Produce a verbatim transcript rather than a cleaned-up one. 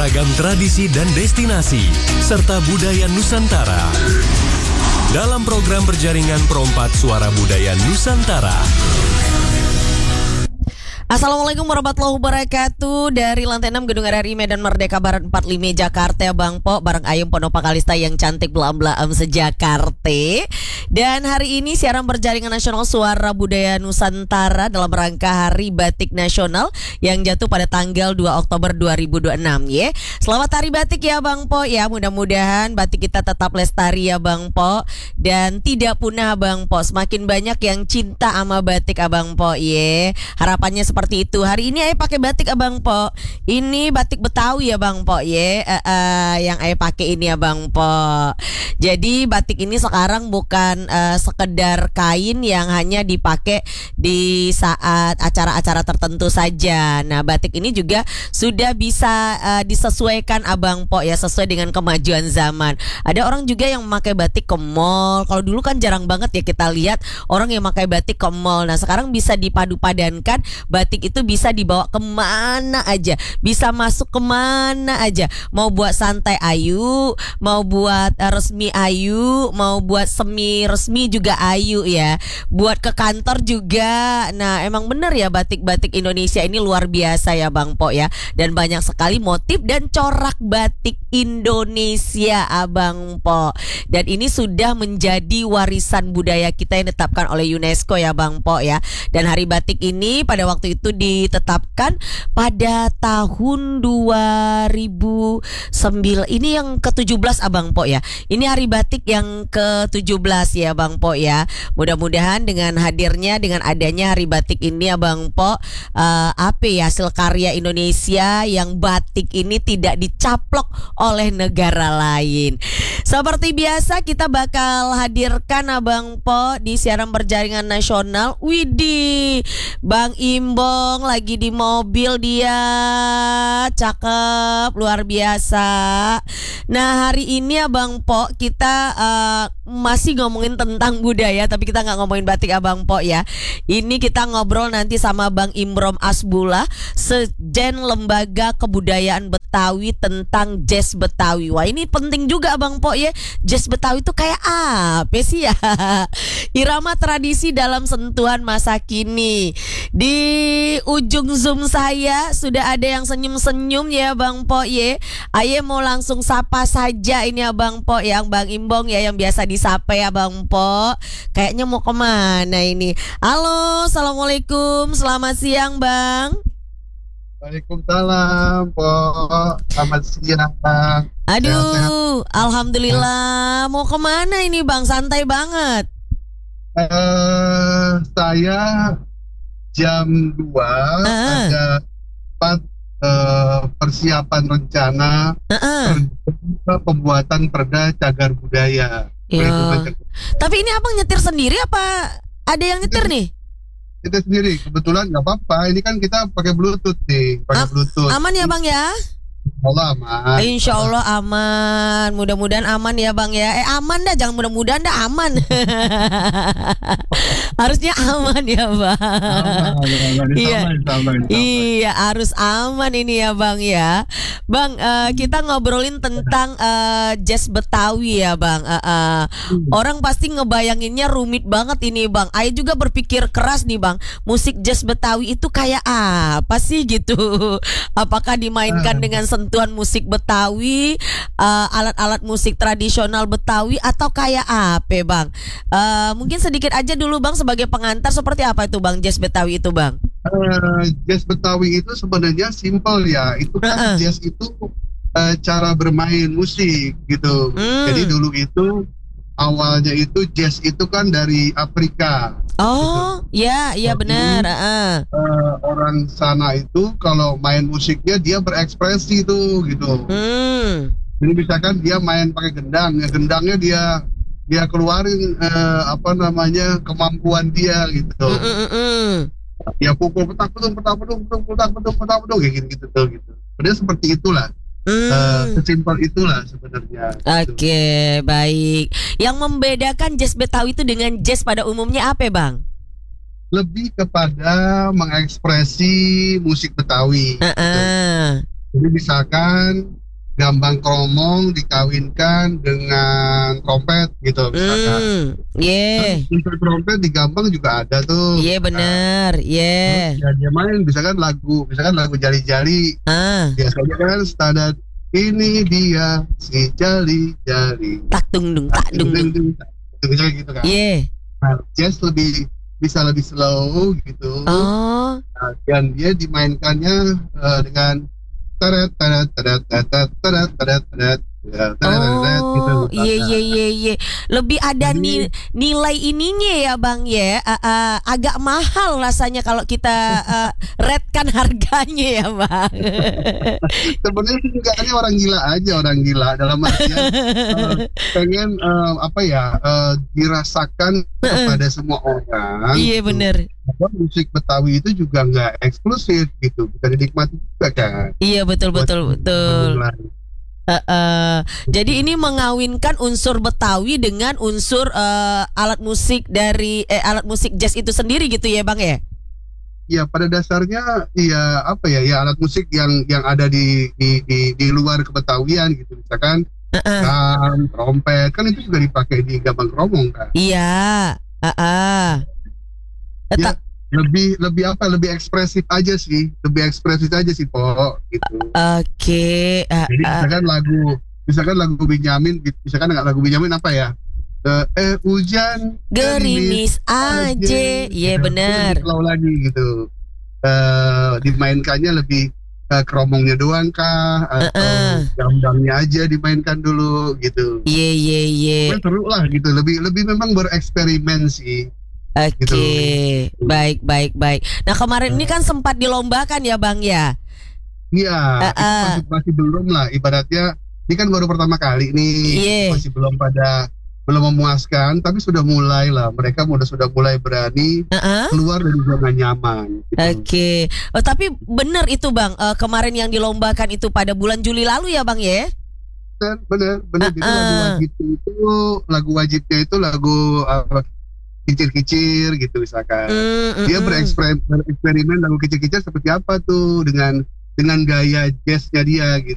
beragam tradisi dan destinasi, serta budaya Nusantara. Dalam program berjaringan Perompat Suara Budaya Nusantara. Assalamualaikum warahmatullahi wabarakatuh. Dari lantai enam Gedung R R I Medan Merdeka Barat empat puluh lima Jakarta, Bang Po, bareng Ayum Ponopa Kalista yang cantik belam-belam sejakarta. Dan hari ini siaran berjaringan nasional Suara Budaya Nusantara dalam rangka Hari Batik Nasional yang jatuh pada tanggal dua Oktober dua ribu dua puluh enam ya. Selamat Hari Batik ya Bang Po ya. Mudah-mudahan batik kita tetap lestari ya Bang Po dan tidak punah Bang Po. Semakin banyak yang cinta sama batik Abang Po ya. Harapannya seperti Seperti itu. Hari ini Ayah pakai batik Abang Po. Ini batik Betawi ya Bang Po ya. Uh, uh, yang Ayah pakai ini ya Bang Po. Jadi batik ini sekarang bukan uh, sekedar kain yang hanya dipakai di saat acara-acara tertentu saja. Nah, batik ini juga sudah bisa uh, disesuaikan Abang Po ya, sesuai dengan kemajuan zaman. Ada orang juga yang memakai batik ke mall. Kalau dulu kan jarang banget ya kita lihat orang yang memakai batik ke mall. Nah, sekarang bisa dipadu-padankan. Batik itu bisa dibawa kemana aja, bisa masuk kemana aja. Mau buat santai ayu, mau buat uh, resmi ayu, mau buat semi resmi juga ayu ya. Buat ke kantor juga. Nah emang bener ya batik-batik Indonesia ini luar biasa ya Bang Po ya. Dan banyak sekali motif dan corak batik Indonesia Abang Po. Dan ini sudah menjadi warisan budaya kita yang ditetapkan oleh UNESCO ya Bang Po ya. Dan Hari Batik ini pada waktu itu itu ditetapkan pada tahun dua ribu sembilan. Ini yang ke tujuh belas Abang Po ya. Ini Hari Batik yang ke tujuh belas ya Bang Po ya. Mudah-mudahan dengan hadirnya, dengan adanya Hari Batik ini Abang Po, uh, apa ya, hasil karya Indonesia yang batik ini tidak dicaplok oleh negara lain. Seperti biasa kita bakal hadirkan Abang Po di siaran berjaringan nasional. Widih, Bang Imbo lagi di mobil dia, cakep, luar biasa. Nah hari ini Abang Po kita uh, masih ngomongin tentang budaya, tapi kita nggak ngomongin batik Abang Po ya. Ini kita ngobrol nanti sama Bang Imrom Asbullah, Sekjen Lembaga Kebudayaan Betawi, tentang jazz Betawi. Wah ini penting juga Abang Po ya. Jazz Betawi itu kayak apa sih ya? Irama tradisi dalam sentuhan masa kini. Di ujung Zoom saya sudah ada yang senyum-senyum ya Bang Po ya. Aye mau langsung sapa saja ini Abang Po, yang Bang Imbong ya, yang biasa disapa ya Bang Po. Kayaknya mau kemana ini? Halo, assalamualaikum, selamat siang Bang. Waalaikumsalam Po, selamat siang Bang. Aduh, sehat-sehat. Alhamdulillah. Mau kemana ini Bang? Santai banget. Uh, saya jam dua uh. ada empat uh, persiapan rencana uh-uh. pembuatan perda cagar budaya. Ya. Tapi ini abang nyetir sendiri apa ada yang nyetir kita, nih? Kita sendiri, kebetulan nggak apa-apa. Ini kan kita pakai Bluetooth nih, pakai Am- Bluetooth. Aman ya Bang ya? Allah aman. Insya Allah aman. Mudah-mudahan aman ya Bang ya. Eh aman dah, jangan mudah-mudahan dah, aman. Harusnya aman ya Bang. Aman, aman, Iya, aman, aman, aman. iya harus aman ini ya Bang ya. Bang, uh, kita ngobrolin tentang uh, jazz Betawi ya Bang. Uh, uh, orang pasti ngebayanginnya rumit banget ini Bang. Ayo juga berpikir keras nih Bang. Musik jazz Betawi itu kayak apa sih gitu? Apakah dimainkan dengan sentuhan musik Betawi, uh, alat-alat musik tradisional Betawi, atau kayak apa Bang? Uh, mungkin sedikit aja dulu Bang sebagai pengantar, seperti apa itu Bang jazz Betawi itu Bang? Uh, jazz Betawi itu sebenarnya simple ya. Itu kan uh-uh. jazz itu uh, cara bermain musik gitu. Hmm. Jadi dulu itu awalnya itu jazz itu kan dari Afrika. Oh, gitu. Ya, iya benar. Uh. Uh, orang sana itu kalau main musiknya dia berekspresi tuh gitu. Hmm. Jadi misalkan dia main pakai gendang, ya gendangnya dia dia keluarin uh, apa namanya kemampuan dia gitu. Mm-mm-mm. Ya pukul petak petung petak petung petung petak petung petak petung kayak gitu gitu tuh gitu. Padahal seperti itulah. Hmm. Uh, sesimpel itulah sebenarnya. Oke, okay, gitu. Baik. Yang membedakan jazz Betawi itu dengan jazz pada umumnya apa, Bang? Lebih kepada mengekspresi musik Betawi. Uh-uh. Jadi misalkan gambang kromong dikawinkan dengan trompet gitu misalkan. Hmm, yeah. Unsur trompet di gambang juga ada tuh. Iya yeah, benar, iya. Yeah. Ya dia main misalkan lagu, misalkan lagu jali-jali. Ah. Biasanya kan standar ini dia si jali-jali. Tak dung dung, tak dung dung. Misalnya gitu kan. Iya. Yeah. Nah, jazz lebih bisa lebih slow gitu. Oh. Nah, dan dia dimainkannya uh, dengan tarat tarat tarat tarat tarat tarat tarat oh iya iya iya iya lebih ada Jadi, ni, nilai ininya ya bang ya uh, uh, agak mahal rasanya kalau kita uh, rate-kan harganya ya bang. Sebenarnya sih enggaknya orang gila aja orang gila dalam artian uh, pengen uh, apa ya uh, dirasakan kepada semua orang. Iya benar. Musik Betawi itu juga nggak eksklusif gitu, bisa dinikmati juga kan. Iya betul betul betul. Uh, uh, jadi ini mengawinkan unsur Betawi dengan unsur uh, alat musik dari eh, alat musik jazz itu sendiri gitu ya bang ya? Ya pada dasarnya ya apa ya ya alat musik yang yang ada di di di, di luar kebetawian gitu misalkan uh-uh. kan trompet kan itu juga dipakai di gambang kromong kan. Iya. Uh-uh. Ya, lebih lebih apa lebih ekspresif aja sih lebih ekspresif aja sih po gitu. Oke. Okay. Uh, Jadi misalkan uh, lagu misalkan lagu Benyamin misalkan nggak lagu Benyamin apa ya uh, eh hujan gerimis aja iya benar slow lagi gitu uh, dimainkannya lebih uh, kromongnya doang kah atau uh-uh. gambangnya aja dimainkan dulu gitu. Iya iya iya seru lah gitu lebih lebih memang bereksperimen sih. Oke, okay. gitu. baik, baik, baik. Nah kemarin uh. ini kan sempat dilombakan ya bang ya? Iya, uh, uh. masih, masih belum lah. Ibaratnya ini kan baru pertama kali nih, yeah. masih belum pada belum memuaskan, tapi sudah mulai lah. Mereka sudah sudah mulai berani uh-uh. keluar dari zona nyaman. Gitu. Oke, okay. oh, tapi benar itu bang. Uh, kemarin yang dilombakan itu pada bulan Juli lalu ya bang ya? Benar, benar. Uh-uh. Jadi lagu wajib itu lagu wajibnya itu lagu uh, kicir-kicir gitu misalkan. Mm, mm, dia bereksperimen, bereksperimen lagu kicir-kicir seperti apa tuh dengan dengan gaya jazznya dia gitu.